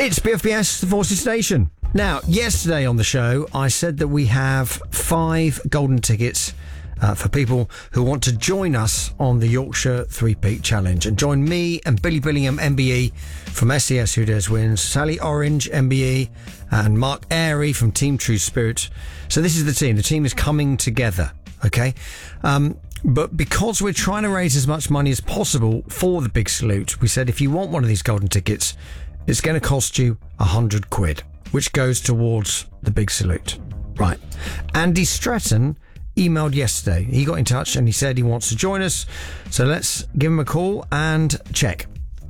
It's BFBS, the Forces Station. Now, yesterday on the show, I said that we have 5 golden tickets for people who want to join us on the Yorkshire Three Peak Challenge and join me and Billy Billingham, MBE from SES Who Dares Wins, Sally Orange, MBE, and Mark Airy from Team True Spirit. So this is the team. The team is coming together, okay? But because we're trying to raise as much money as possible for the Big Salute, we said if you want one of these golden tickets, it's going to cost you £100, which goes towards the Big Salute. Right. Andy Stratton emailed yesterday. He got in touch and he said he wants to join us. So let's give him a call and check.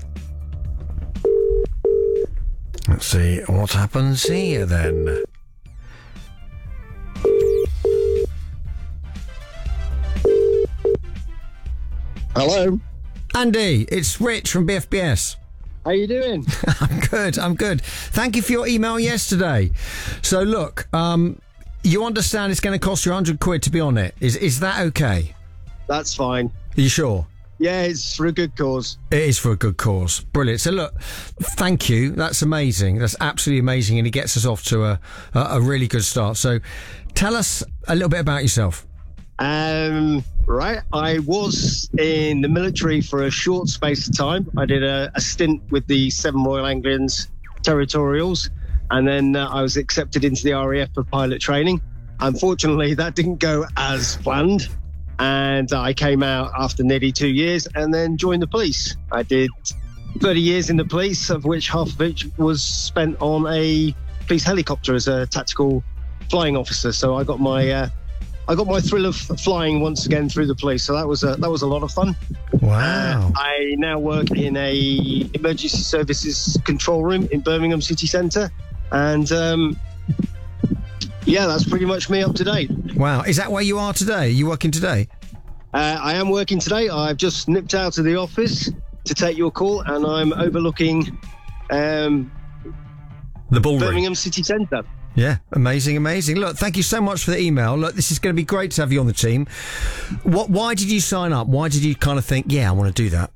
Let's see what happens here then. Hello. Andy, it's Rich from BFBS. How you doing? I'm good. Thank you for your email yesterday. So look, you understand it's going to cost you £100 to be on it. Is that okay? That's fine. Are you sure? Yeah, it's for a good cause. It is for a good cause. Brilliant. So look, thank you. That's amazing. That's absolutely amazing. And it gets us off to a really good start. So tell us a little bit about yourself. Right. I was in the military for a short space of time. I did a stint with the 7 Royal Anglians Territorials, and then I was accepted into the RAF for pilot training. Unfortunately, that didn't go as planned, and I came out after nearly 2 years and then joined the police. I did 30 years in the police, of which half of it was spent on a police helicopter as a tactical flying officer. So I got my thrill of flying once again through the police, so that was a lot of fun. Wow! I now work in a emergency services control room in Birmingham city centre, and yeah, that's pretty much me up to date. Wow! Is that where you are today? Are you working today? I am working today. I've just nipped out of the office to take your call, and I'm overlooking the ballroom, Birmingham city centre. Yeah, amazing. Look, thank you so much for the email. Look, this is going to be great to have you on the team. Why did you sign up? Why did you kind of think, yeah, I want to do that?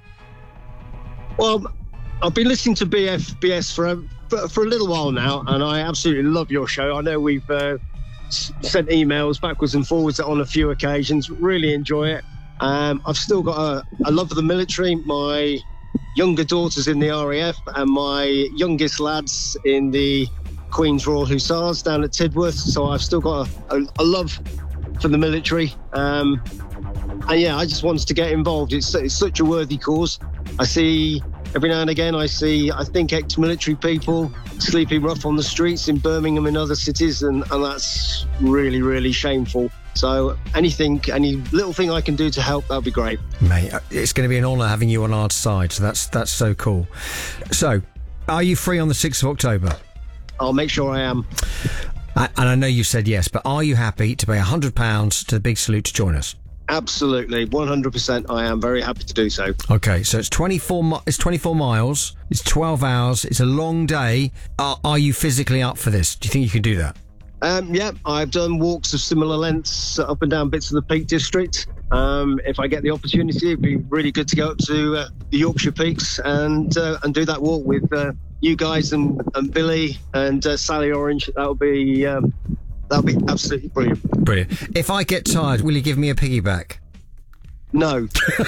Well, I've been listening to BFBS for a little while now, and I absolutely love your show. I know we've sent emails backwards and forwards on a few occasions. Really enjoy it. I've still got a love for the military. My younger daughter's in the RAF, and my youngest lad's in the Queen's Royal Hussars down at Tidworth, so I've still got a love for the military, and yeah, I just wanted to get involved. It's such a worthy cause. I see every now and again, I think ex-military people sleeping rough on the streets in Birmingham and other cities, and that's really, really shameful. So any little thing I can do to help, that'll be great. Mate, it's going to be an honour having you on our side, so that's so cool. So, are you free on the 6th of October? I'll make sure I am. And I know you said yes, but are you happy to pay £100 to the Big Salute to join us? Absolutely, 100%. I am very happy to do so. Okay, so it's 24 miles, it's 12 hours, it's a long day. Are you physically up for this? Do you think you can do that? Yeah, I've done walks of similar lengths up and down bits of the Peak District. If I get the opportunity, it'd be really good to go up to the Yorkshire Peaks and do that walk with you guys and Billy and Sally Orange. That'll be absolutely brilliant. Brilliant. If I get tired, will you give me a piggyback? No.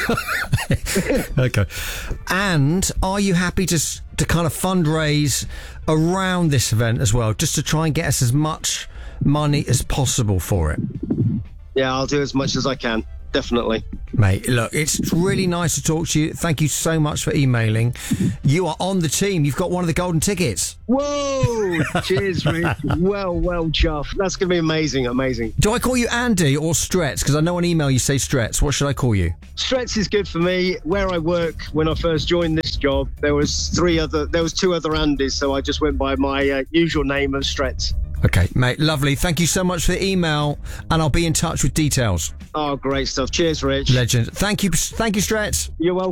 Okay. And are you happy to kind of fundraise around this event as well, just to try and get us as much money as possible for it? Yeah, I'll do as much as I can. Definitely. Mate, look, it's really nice to talk to you. Thank you so much for emailing. You are on the team. You've got one of the golden tickets. Whoa! Cheers, Rick. Well, Chuff. That's going to be amazing. Do I call you Andy or Stretz? Because I know on email you say Stretz. What should I call you? Stretz is good for me. Where I work, when I first joined this job, there was 2 other Andys, so I just went by my usual name of Stretz. Okay, mate, lovely. Thank you so much for the email, and I'll be in touch with details. Oh, great stuff. Cheers, Rich. Legend. Thank you, Stretz. You're welcome.